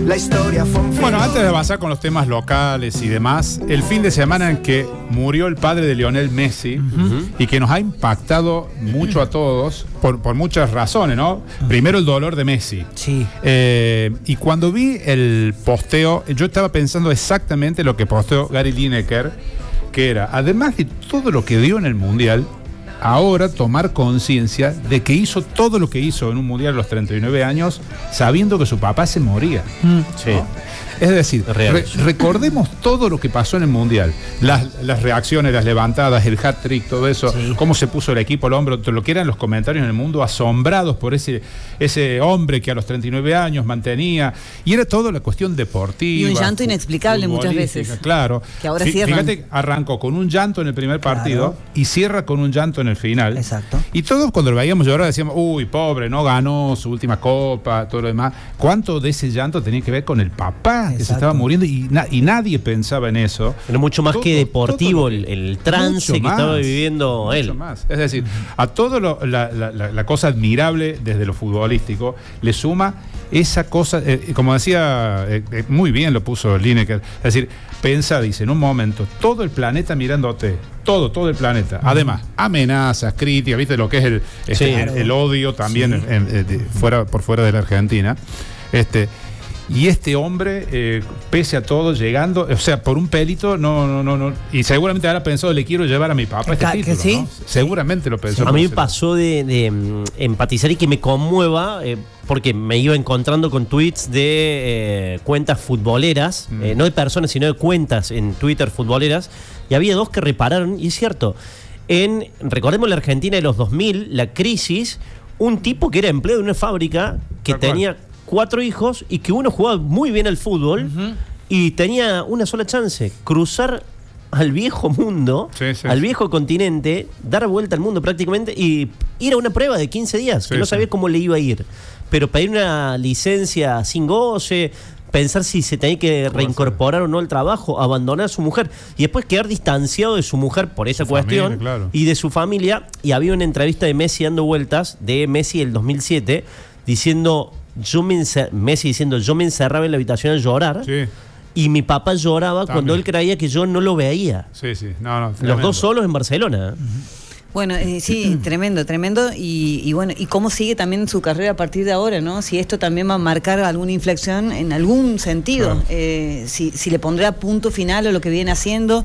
La historia fue un Bueno, antes de avanzar con los temas locales y demás, el fin de semana en que murió el padre de Lionel Messi y que nos ha impactado mucho a todos por muchas razones, ¿no? Primero el dolor de Messi. Sí. Y cuando vi el posteo, yo estaba pensando exactamente lo que posteó Gary Lineker, que era, además de todo lo que dio en el Mundial, ahora tomar conciencia de que hizo todo lo que hizo en un Mundial a los 39 años sabiendo que su papá se moría. Sí. ¿No? Es decir, recordemos todo lo que pasó en el Mundial. Las reacciones, las levantadas, el hat-trick, todo eso, cómo se puso el equipo al hombro, lo que eran los comentarios en el mundo, asombrados por ese hombre que a los 39 años mantenía. Y era toda la cuestión deportiva. Y un llanto inexplicable muchas veces. Claro. Que ahora cierran. Fíjate, arrancó con un llanto en el primer partido y cierra con un llanto en el final. Exacto. Y todos cuando lo veíamos llorar decíamos, uy, pobre, no ganó su última copa, todo lo demás. ¿Cuánto de ese llanto tenía que ver con el papá? Que se estaba muriendo y nadie pensaba en eso. Pero mucho más que deportivo el trance que estaba viviendo mucho él. Más. Es decir, a todo la cosa admirable desde lo futbolístico le suma esa cosa, como decía, muy bien lo puso Lineker, es decir, dice, en un momento, todo el planeta mirándote, todo el planeta. Además, amenazas, críticas, ¿viste lo que es el odio también por fuera de la Argentina? Y este hombre, pese a todo, llegando, o sea, por un pelito, no. Y seguramente habrá pensado, le quiero llevar a mi papá este título, ¿sí? ¿no? Seguramente lo pensó. A mí me pasó de empatizar y que me conmueva, porque me iba encontrando con tweets de cuentas futboleras, no de personas, sino de cuentas en Twitter futboleras, y había dos que repararon, y es cierto, recordemos la Argentina de los 2000, la crisis, un tipo que era empleado de una fábrica que tenía 4 hijos y que uno jugaba muy bien al fútbol y tenía una sola chance, cruzar al viejo mundo, al viejo continente, dar vuelta al mundo prácticamente y ir a una prueba de 15 días, que no sabía cómo le iba a ir, pero pedir una licencia sin goce, pensar si se tenía que reincorporar o no al trabajo, abandonar a su mujer y después quedar distanciado de su mujer por esa cuestión y de su familia. Y había una entrevista de Messi dando vueltas, de Messi del 2007, diciendo... Messi diciendo, yo me encerraba en la habitación a llorar y mi papá lloraba cuando él creía que yo no lo veía. Los dos solos en Barcelona. Bueno, sí, tremendo. Y bueno, y cómo sigue también su carrera a partir de ahora, ¿no? Si esto también va a marcar alguna inflexión en algún sentido. Si le pondrá punto final a lo que viene haciendo.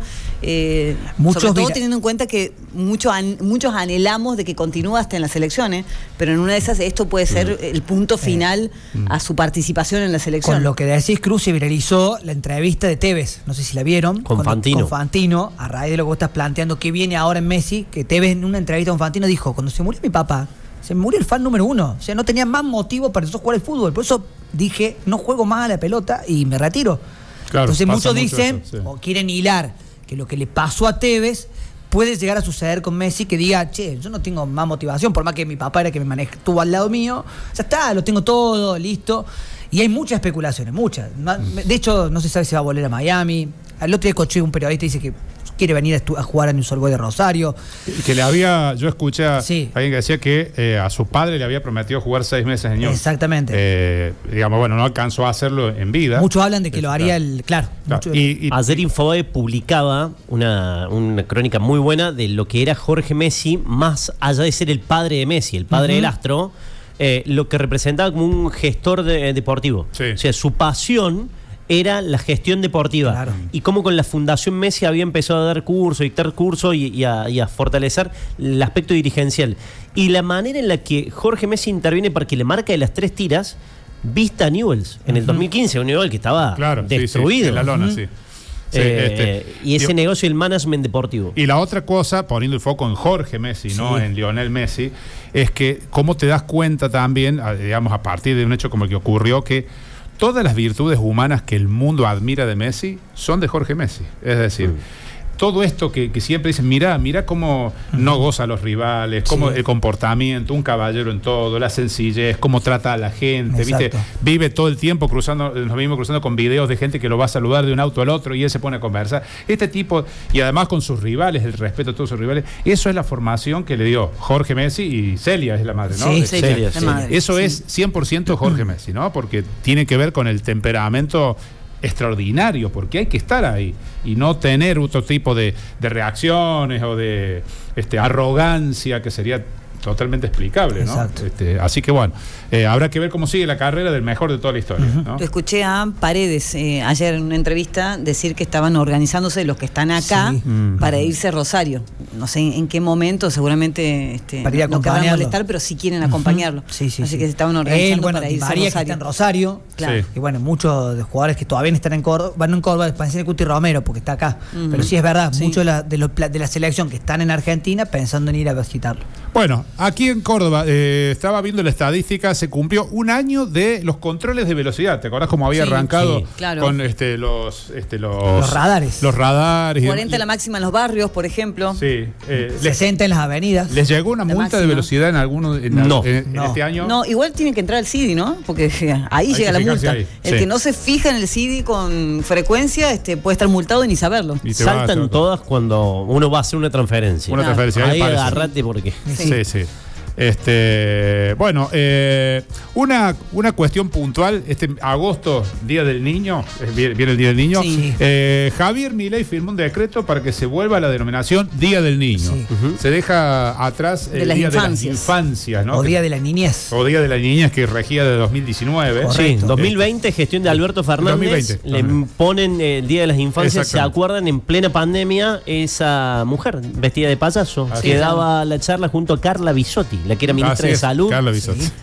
Sobre todo teniendo en cuenta que muchos anhelamos de que continúe hasta en las elecciones, pero en una de esas esto puede ser el punto final a su participación en la selección. Con lo que decís, Cruz, se viralizó la entrevista de Tevez, no sé si la vieron, con Fantino, a raíz de lo que vos estás planteando, que viene ahora en Messi, que Tevez en una entrevista con Fantino dijo, cuando se murió mi papá, se murió el fan número 1, o sea, no tenía más motivo para eso jugar al fútbol, por eso dije, no juego más a la pelota y me retiro. Entonces muchos dicen, o quieren hilar, que lo que le pasó a Tevez puede llegar a suceder con Messi, que diga, che, yo no tengo más motivación, por más que mi papá era que me estuvo al lado mío, ya está, lo tengo todo, listo. Y hay muchas especulaciones, muchas. De hecho, no se sabe si va a volver a Miami. El otro día escuché un periodista y dice que quiere venir a jugar en un Sol Boys de Rosario. Que yo escuché a alguien que decía que a su padre le había prometido jugar 6 meses en Ñuble. Exactamente. Digamos, bueno, no alcanzó a hacerlo en vida. Muchos hablan de que lo haría Ayer Infobae publicaba una crónica muy buena de lo que era Jorge Messi, más allá de ser el padre de Messi, el padre del astro, lo que representaba como un gestor deportivo. O sea, su pasión era la gestión deportiva. Y cómo con la Fundación Messi había empezado a dar cursos, dictar cursos y a fortalecer el aspecto dirigencial. Y la manera en la que Jorge Messi interviene para que le marca de las 3 tiras, vista a Newell's en el 2015, un Newell's que estaba destruido. En la lona, y ese negocio del management deportivo. Y la otra cosa, poniendo el foco en Jorge Messi, no en Lionel Messi, es que cómo te das cuenta también, digamos, a partir de un hecho como el que ocurrió, que todas las virtudes humanas que el mundo admira de Messi son de Jorge Messi. Es decir, todo esto que siempre dicen, mirá cómo no goza a los rivales, cómo el comportamiento, un caballero en todo, la sencillez, cómo trata a la gente, ¿viste? Vive todo el tiempo nos vimos cruzando con videos de gente que lo va a saludar de un auto al otro y él se pone a conversar. Este tipo, y además con sus rivales, el respeto a todos sus rivales, eso es la formación que le dio Jorge Messi, y Celia es la madre, ¿no? Sí, Celia, la madre. Eso es 100% Jorge Messi, ¿no? Porque tiene que ver con el temperamento extraordinario, porque hay que estar ahí y no tener otro tipo de reacciones o de arrogancia que sería totalmente explicable, ¿no? Exacto. Así que bueno, habrá que ver cómo sigue la carrera del mejor de toda la historia, ¿no? Lo escuché a Paredes ayer en una entrevista decir que estaban organizándose los que están acá para irse a Rosario. No sé en qué momento, seguramente para ir a no querrán acompañarlo. molestar, pero sí quieren acompañarlo. Sí, Así sí. que se estaban organizando Bueno, para Di irse a María, que Rosario. está en Rosario. Claro. Sí. Y bueno, muchos de jugadores que todavía no están en Córdoba, van en Córdoba, parecen el Cuti Romero, porque está acá. Pero sí es verdad, muchos de la selección que están en Argentina pensando en ir a visitarlo. Bueno, aquí en Córdoba, estaba viendo la estadística, se cumplió un año de los controles de velocidad. ¿Te acordás cómo había Sí, arrancado claro. con los radares? Los radares. 40 la máxima en los barrios, por ejemplo. Sí. 60 en las avenidas. ¿Les llegó una La multa de máxima. velocidad en alguno No. en No. este año? No, igual tiene que entrar el CIDI, ¿no? Porque ahí que llega la fijarse multa. ahí. El Sí. que no se fija en el CIDI con frecuencia puede estar multado y ni saberlo. Y te va a Saltan hacer- todas cuando uno va a hacer una transferencia. Una transferencia. Ahí parece. agarrate porque... Sí, sí. Bueno, una cuestión puntual, agosto, Día del Niño, viene el Día del Niño. Sí. Javier Milei firmó un decreto para que se vuelva a la denominación Día del Niño. Sí. Se deja atrás De el las Día de las infancias. Infancias, ¿no? O Día de la Niñez. O Día de las Niñas, que regía de 2019. Correcto. Sí, 2020, gestión de Alberto Fernández, 2020. le ponen el Día de las Infancias, se Exactamente. acuerdan en plena pandemia, esa mujer vestida de payaso, Así que es. daba la charla junto a Carla Bisotti, la que era ministra Así de es, Salud. Carla Bisotti. Sí.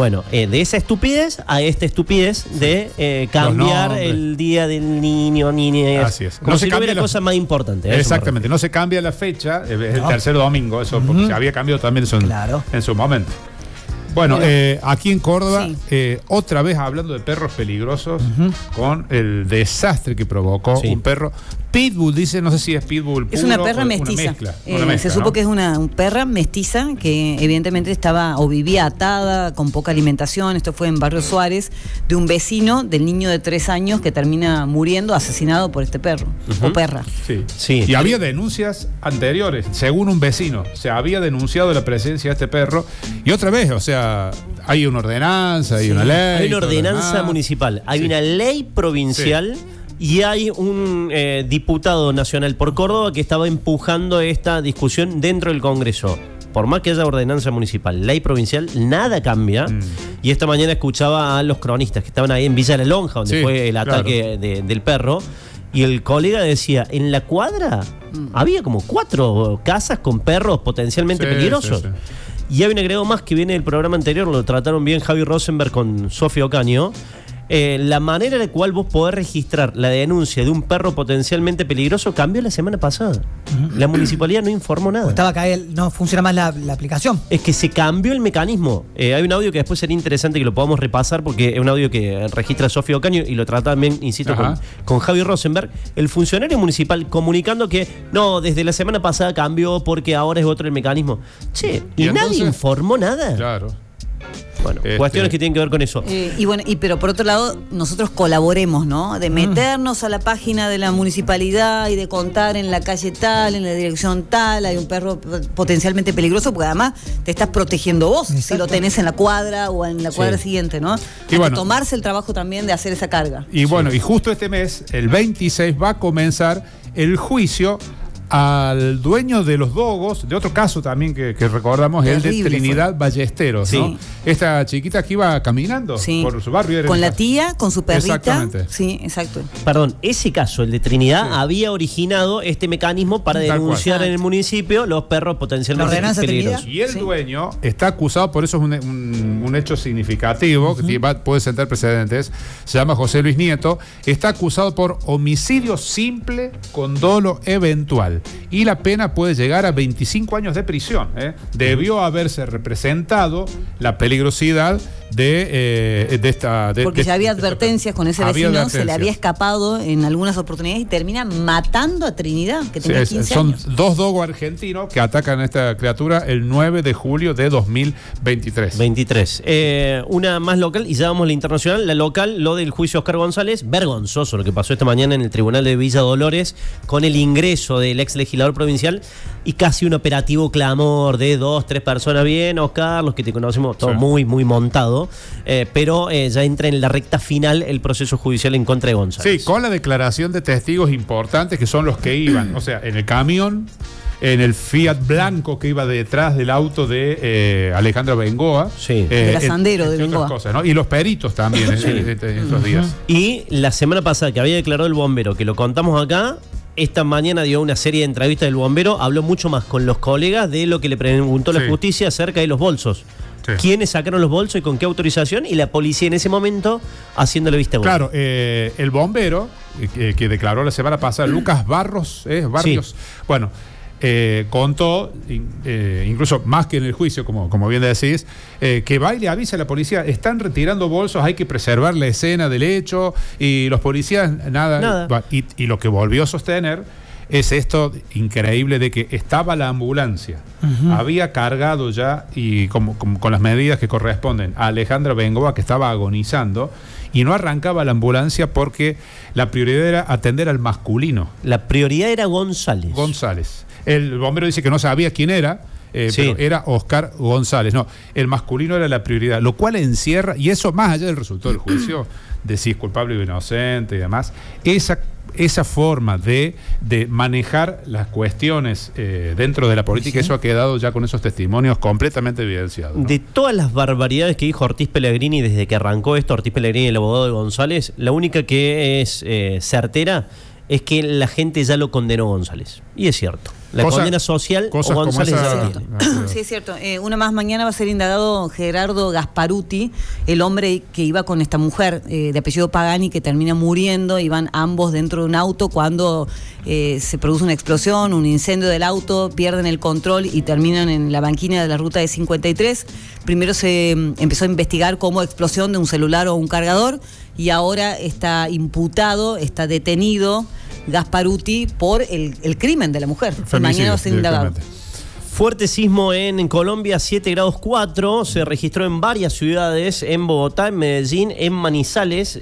De esa estupidez a esta estupidez de cambiar nombres. el Día del Niño, niñez. Así es. Como No si se no hubiera cambia la- cosa más importante. a eso me Exactamente, no se cambia la fecha, es el No. tercer domingo, eso, porque se había cambiado también eso Claro. en su momento. Bueno, aquí en Córdoba, Sí. otra vez hablando de perros peligrosos, con el desastre que provocó Sí. un perro. Pitbull, dice, no sé si es Pitbull Es puro una perra o mestiza. una mezcla, Se supo ¿no? que es una perra mestiza que evidentemente estaba o vivía atada, con poca alimentación. Esto fue en Barrio Suárez, de un vecino del niño de 3 años que termina muriendo asesinado por este perro o perra. Sí. Sí. Y había denuncias anteriores, según un vecino. Se había denunciado la presencia de este perro. Y otra vez, o sea, hay una ordenanza, hay una ley. Hay una todo lo ordenanza demás. municipal, hay Sí. una ley provincial y hay un diputado nacional por Córdoba que estaba empujando esta discusión dentro del Congreso. Por más que haya ordenanza municipal, ley provincial, nada cambia. Y esta mañana escuchaba a los cronistas que estaban ahí en Villa La Lonja, donde Sí, fue el ataque del perro. Y el colega decía, en la cuadra había como 4 casas con perros potencialmente Sí, peligrosos. sí, Y hay un agregado más que viene del programa anterior, lo trataron bien Javi Rosenberg con Sofía Ocaño. La manera en la cual vos podés registrar la denuncia de un perro potencialmente peligroso cambió la semana pasada. La municipalidad no informó nada. Estaba acá, no funciona más la aplicación. Es que se cambió el mecanismo. Hay un audio que después sería interesante que lo podamos repasar porque es un audio que registra Sofía Ocaño y lo trata también, insisto, Ajá. con Javi Rosenberg. El funcionario municipal comunicando que no, desde la semana pasada cambió porque ahora es otro el mecanismo. Che, ¿Y y nadie entonces? informó nada. Claro. Bueno, cuestiones que tienen que ver con eso. Y bueno, pero por otro lado, nosotros colaboremos, ¿no? De meternos a la página de la municipalidad y de contar en la calle tal, en la dirección tal, hay un perro potencialmente peligroso, porque además te estás protegiendo vos, si Exacto. lo tenés en la cuadra o en la cuadra siguiente, ¿no? Hay que bueno. tomarse el trabajo también de hacer esa carga. Y bueno, y justo este mes, el 26, va a comenzar el juicio al dueño de los dogos, de otro caso también que recordamos, el de Terrible Trinidad Ballesteros, Sí. ¿no? Esta chiquita que iba caminando Sí. por su barrio. era Con en la casa. tía, con su perrita. Exactamente. Sí, exacto. Perdón, ese caso, el de Trinidad, Sí. había originado este mecanismo para Tal cual. denunciar en el municipio los perros ¿La potencialmente ordenanza peligrosos. Trinidad? Y el Sí. dueño está acusado, por eso es un hecho significativo, que puede sentar precedentes, se llama José Luis Nieto, está acusado por homicidio simple con dolo eventual. Y la pena puede llegar a 25 años de prisión. Debió haberse representado la peligrosidad de esta... Porque ya había advertencias con ese Había vecino, se le advertencias. había escapado en algunas oportunidades y termina matando a Trinidad, que tenía 15 son años. 2 dogos argentinos que atacan a esta criatura el 9 de julio de 2023. 23. Una más local y ya vamos a la internacional. La local, lo del juicio Oscar González. Vergonzoso lo que pasó esta mañana en el Tribunal de Villa Dolores con el ingreso del ex legislador provincial y casi un operativo clamor de 2, 3 personas. Bien, Oscar, los que te conocemos, todo Sí. muy, muy montado. Pero ya entra en la recta final el proceso judicial en contra de González. Sí, con la declaración de testigos importantes que son los que iban, o sea, en el camión, en el Fiat blanco que iba detrás del auto de Alejandra Bengoa. Sí. Del asandero de entre otras Bengoa. cosas, ¿no? Y los peritos también en estos días. Y la semana pasada que había declarado el bombero, que lo contamos acá, esta mañana dio una serie de entrevistas del bombero, habló mucho más con los colegas de lo que le preguntó la Sí. justicia acerca de los bolsos. Sí. ¿Quiénes sacaron los bolsos y con qué autorización? Y la policía en ese momento haciéndole vista buena. Claro, el bombero que declaró la semana pasada, Lucas Barrios, bueno, contó, incluso más que en el juicio, como bien decís, que va y le avisa a la policía, están retirando bolsos, hay que preservar la escena del hecho, y los policías nada. Y lo que volvió a sostener es esto increíble de que estaba la ambulancia, había cargado ya, y con las medidas que corresponden, a Alejandra Bengoa, que estaba agonizando, y no arrancaba la ambulancia porque la prioridad era atender al masculino. La prioridad era González. El bombero dice que no sabía quién era, Sí. pero era Oscar González. No, el masculino era la prioridad, lo cual encierra, y eso más allá del resultado del juicio, de si es culpable o inocente y demás, esa forma de manejar las cuestiones dentro de la política, eso ha quedado ya con esos testimonios completamente evidenciados, ¿no? De todas las barbaridades que dijo Ortiz Pellegrini desde que arrancó esto, Ortiz Pellegrini, el abogado de González, la única que es certera es que la gente ya lo condenó González. Y es cierto. La condena social cosas como González esa- ya la tiene. Sí, es cierto. Una más, mañana va a ser indagado Gerardo Gasparuti, el hombre que iba con esta mujer de apellido Pagani, que termina muriendo. Iban ambos dentro de un auto cuando se produce una explosión, un incendio del auto, pierden el control y terminan en la banquina de la ruta de 53. Primero se empezó a investigar como explosión de un celular o un cargador, y ahora está imputado, está detenido Gasparuti por el crimen de la mujer. Mañana va a ser indagado. Directamente. Fuerte sismo en Colombia, 7 grados 4, se registró en varias ciudades, en Bogotá, en Medellín, en Manizales,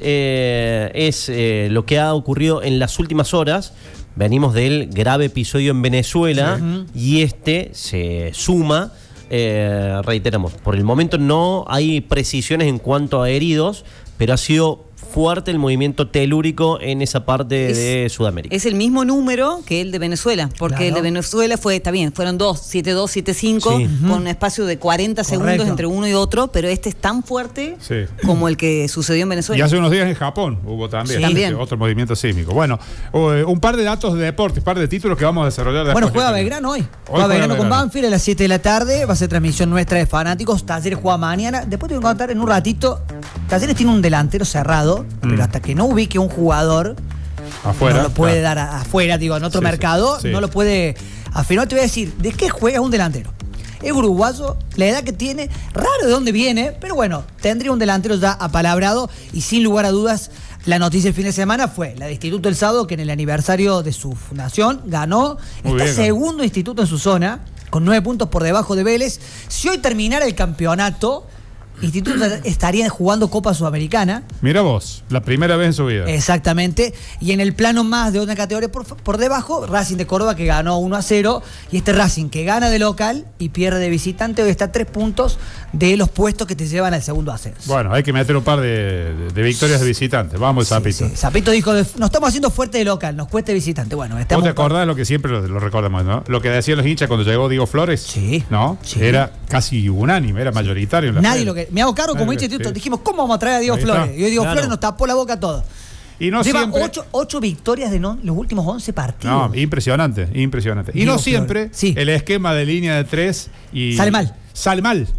es lo que ha ocurrido en las últimas horas. Venimos del grave episodio en Venezuela y este se suma, reiteramos, por el momento no hay precisiones en cuanto a heridos, pero ha sido fuerte el movimiento telúrico en esa parte de Sudamérica. Es el mismo número que el de Venezuela, porque Claro. el de Venezuela está bien, fueron 7-2, 7-5, Sí. con un espacio de 40 segundos Correcto. entre uno y otro, pero este es tan fuerte Sí. como el que sucedió en Y Venezuela. hace unos días en Japón hubo también, Sí. También. otro movimiento sísmico. Bueno, un par de datos de deporte, un par de títulos que vamos a desarrollar después. Bueno, juega Belgrano hoy. Juega juega Belgrano con Belgrano. Banfield a las 7 de la tarde. Va a ser transmisión nuestra de fanáticos. Talleres juega mañana. Después te voy a contar en un ratito. Talleres tiene un delantero cerrado, pero hasta que no ubique un jugador, Afuera. no lo puede claro. dar afuera, digo, en otro Sí, mercado, sí. no lo puede afirmar. Te voy a decir, ¿de qué juega un delantero? Es uruguayo, la edad que tiene, raro de dónde viene, pero bueno, tendría un delantero ya apalabrado y sin lugar a dudas. La noticia el fin de semana fue la de Instituto El Sábado, que en el aniversario de su fundación ganó. Muy Está bien, segundo instituto en su zona, con 9 puntos por debajo de Vélez. Si hoy terminara el campeonato, Instituto estaría jugando Copa Sudamericana. Mira vos, la primera vez en su vida. Exactamente. Y en el plano más de una categoría por debajo, Racing de Córdoba, que ganó 1-0. Y este Racing que gana de local y pierde de visitante, hoy está a 3 puntos de los puestos que te llevan al segundo ascenso. Bueno, hay que meter un par de victorias de visitantes. Vamos, Zapito. Sí. Zapito dijo, nos estamos haciendo fuerte de local, nos cuesta de visitante. Bueno, ¿Vos estamos... te acordás lo que siempre lo recordamos, ¿no? Lo que decían los hinchas cuando llegó Diego Flores. Sí. ¿No? Sí. Era casi unánime, era mayoritario. En la Nadie fe. lo que... Me hago cargo como Nadie, instituto. sí. Dijimos, ¿cómo vamos a traer a Diego Ahí Flores? está. Y hoy Diego Claro. Flores nos tapó la boca a todos. Y no Lleva siempre. 8 victorias de los últimos 11 partidos. No, impresionante. Y Diego no Flores. siempre Sí. el esquema de línea de 3 y. Sale mal. Sale mal.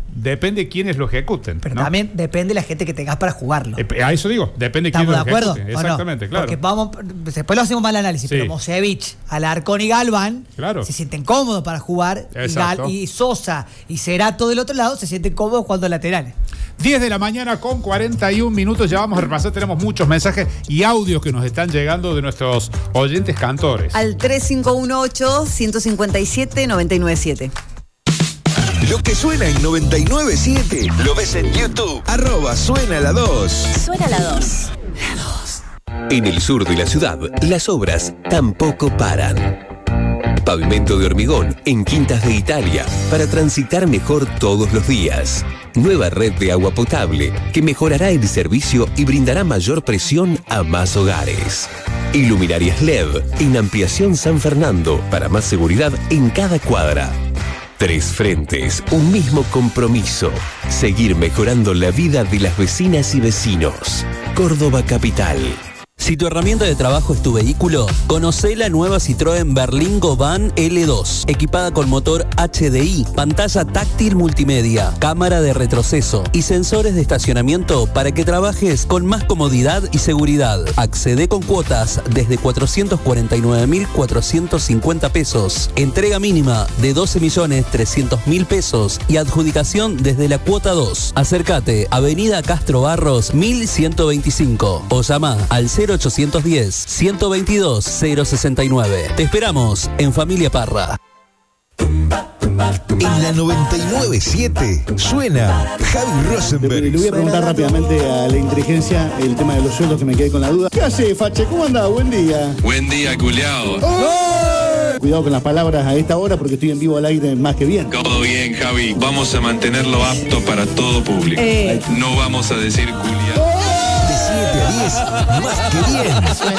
Depende de quiénes lo ejecuten. Pero ¿no? también depende de la gente que tengas para jugarlo. A eso digo, depende de quiénes ¿Estamos lo de acuerdo? ejecuten. ¿O no? Exactamente, claro. Porque después lo hacemos mal análisis, Sí. pero Mosevich, Alarcón y Galván Claro. se sienten cómodos para jugar. Exacto. Y Sosa y Cerato del otro lado se sienten cómodos jugando laterales. 10 de la mañana con 41 minutos. Ya vamos a repasar. Tenemos muchos mensajes y audios que nos están llegando de nuestros oyentes cantores. Al 3518-157-997. Lo que suena en 997 lo ves en YouTube. @suena la 2. Suena la 2. En el sur de la ciudad, las obras tampoco paran. Pavimento de hormigón en Quintas de Italia para transitar mejor todos los días. Nueva red de agua potable que mejorará el servicio y brindará mayor presión a más hogares. Iluminarias LED en Ampliación San Fernando para más seguridad en cada cuadra. 3 frentes, un mismo compromiso. Seguir mejorando la vida de las vecinas y vecinos. Córdoba Capital. Si tu herramienta de trabajo es tu vehículo, conocé la nueva Citroën Berlingo Van L2, equipada con motor HDI, pantalla táctil multimedia, cámara de retroceso y sensores de estacionamiento para que trabajes con más comodidad y seguridad. Accede con cuotas desde 449.450 pesos, entrega mínima de 12.300.000 pesos y adjudicación desde la cuota 2. Acércate, Avenida Castro Barros 1125 o llama al 0810-122-069. Te esperamos en Familia Parra. En la 997 suena Javi Rosenberg. Le voy a preguntar rápidamente a la inteligencia el tema de los sueldos, que me quedé con la duda. ¿Qué hace, Fache? ¿Cómo andás? Buen día. Buen día, culiao. Cuidado con las palabras a esta hora porque estoy en vivo al aire más que bien. Todo bien, Javi. Vamos a mantenerlo apto para todo público. No vamos a decir culiao. De 7 a 10, más que bien.